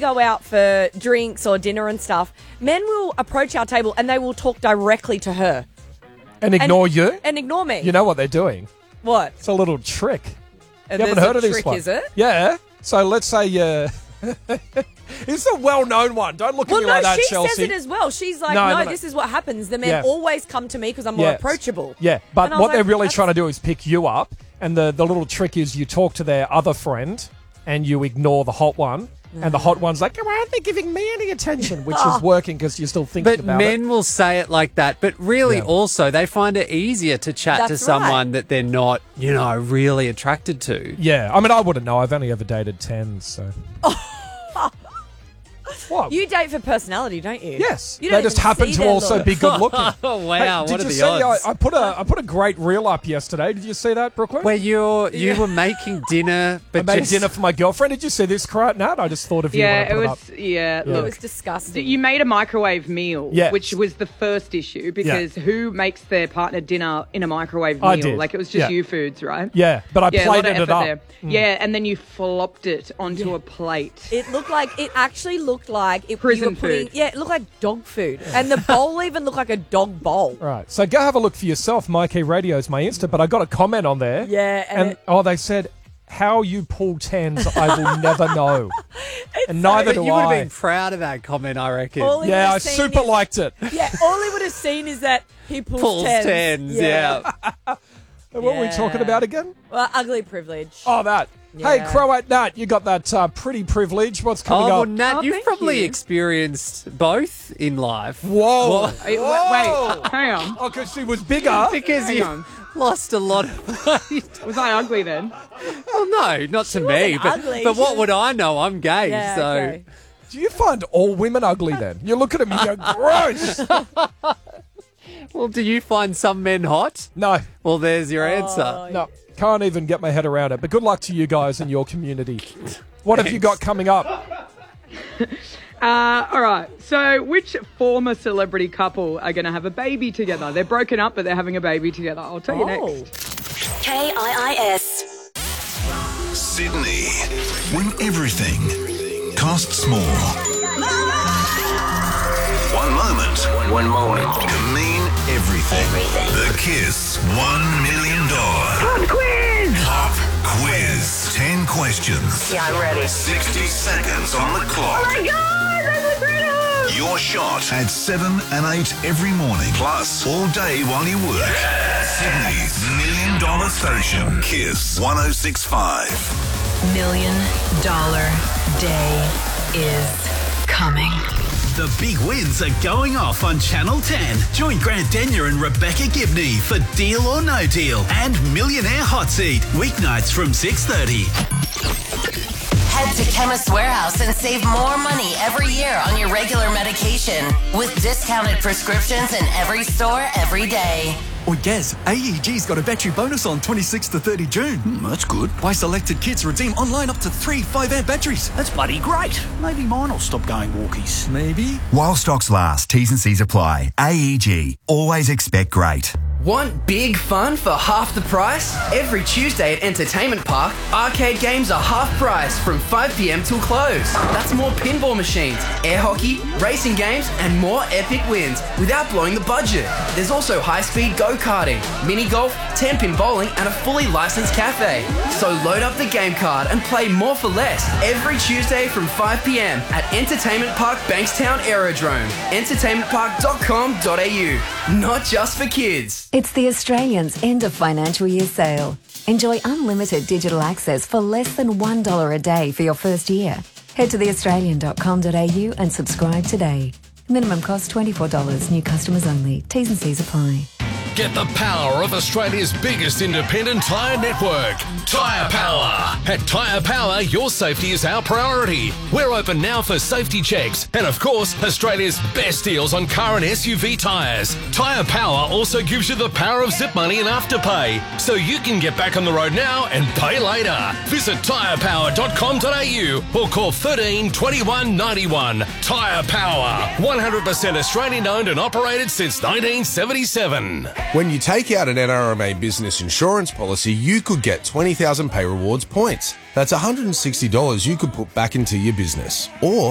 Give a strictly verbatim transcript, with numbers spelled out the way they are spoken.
go out for drinks or dinner and stuff, men will approach our table and they will talk directly to her. And ignore and, you? And ignore me. You know what they're doing? What? It's a little trick. And you haven't heard a of this trick, one? Is it? Yeah. So let's say uh, it's a well-known one. Don't look at well, me no, like that, she Chelsea. says it as well. She's like, no, no, no, no. this is what happens. The men Yeah. always come to me because I'm more Yes. approachable. Yeah, but And I what was they're like, really that's- trying to do is pick you up, and the, the little trick is you talk to their other friend, and you ignore the hot one, and the hot one's like, why aren't they giving me any attention? Which is working because you're still thinking But about men it. will say it like that. But really, Yeah. also, they find it easier to chat That's to right. someone that they're not, you know, really attracted to. Yeah, I mean, I wouldn't know. I've only ever dated tens, so. What? You date for personality, don't you? Yes, You they don't just even happen see to their also look. be good looking. Oh, wow. Hey, what did are you the see? odds? I, I put a I put a great reel up yesterday. Did you see that, Brooklyn? Where you're, you were making dinner, but I made just, dinner for my girlfriend. Did you see this, Nat? Nat, I just thought of you Yeah, when I it put was. it up. Yeah, It look, was disgusting. you made a microwave meal, Yes. which was the first issue because who makes their partner dinner in a microwave meal? I did. Like it was just Yeah. you foods, right? Yeah, but I Yeah, a lot of plated it effort up. there. Yeah, and then you flopped it onto a plate. It looked like it actually looked like it, Prison you were putting, food. Yeah, it looked like dog food, and the bowl even looked like a dog bowl. Right, so go have a look for yourself. My Key Radio is my Insta, but I got a comment on there. Yeah, and and it- oh, they said, "How you pull tens, I will never know," and neither but do you would have I. been proud of that comment, I reckon. All he Yeah, I would've seen super is- liked it. Yeah, all he would have seen is that he pulls, Pulls tens. tens, yeah. What were we talking Yeah. about again? Well, ugly privilege. Oh, that. Hey, Yeah. Croat Nat, you got that uh, pretty privilege. What's Oh, coming well, up? Nat, Oh, you've thank probably you. experienced both in life. Whoa. Wait, Whoa. wait, hang on. Oh, because she was bigger. Because Hang you on. lost a lot of weight. Was I ugly then? Well, no, not to me. wasn't But, ugly, but she what was- would I know? I'm gay, Yeah, so... okay. Do you find all women ugly then? You look at them and you go, gross. Well, do you find some men hot? No, Well, there's your Oh, answer. no. Can't even get my head around it. But good luck to you guys in your community. What have you got coming up? Uh, all right. So, which former celebrity couple are going to have a baby together? They're broken up, but they're having a baby together. I'll tell you Oh. next. K I I S. Sydney, when everything costs more. One moment, one moment can mean everything. The Kiss One Million Dollar Pop Quiz. Pop Quiz. Ten questions. Yeah, I'm ready. Sixty seconds on the clock. Oh my God, that's incredible. Your shot at seven and eight every morning. Plus, all day while you work. Sydney's Million Dollar Station. Kiss one oh six point five. Million dollar day is coming. The big wins are going off on Channel ten. Join Grant Denyer and Rebecca Gibney for Deal or No Deal and Millionaire Hot Seat, weeknights from six thirty. Head to Chemist Warehouse and save more money every year on your regular medication with discounted prescriptions in every store every day. Or Gaz, A E G's got a battery bonus on twenty-sixth to thirtieth of June. Hmm, that's good. Buy selected kits, redeem online up to three five amp batteries. That's bloody great. Maybe mine will stop going walkies. Maybe. While stocks last, T's and C's apply. A E G. Always expect great. Want big fun for half the price? Every Tuesday at Entertainment Park, arcade games are half price from five p.m. till close. That's more pinball machines, air hockey, racing games, and more epic wins without blowing the budget. There's also high-speed go-karting, mini golf, ten-pin bowling, and a fully licensed cafe. So load up the game card and play more for less every Tuesday from five p.m. at Entertainment Park Bankstown Aerodrome. entertainment park dot com dot a u. Not just for kids. It's the Australians' end of financial year sale. Enjoy unlimited digital access for less than one dollar a day for your first year. Head to the australian dot com dot a u and subscribe today. Minimum cost twenty-four dollars. New customers only. T's and C's apply. Get the power of Australia's biggest independent tyre network, Tyre Power. At Tyre Power, your safety is our priority. We're open now for safety checks and, of course, Australia's best deals on car and S U V tyres. Tyre Power also gives you the power of zip money and afterpay, so you can get back on the road now and pay later. Visit tyre power dot com dot a u or call thirteen twenty-one ninety-one. Tyre Power, one hundred percent Australian owned and operated since nineteen seventy-seven. When you take out an N R M A business insurance policy, you could get twenty thousand Pay Rewards points. That's one hundred sixty dollars you could put back into your business. Or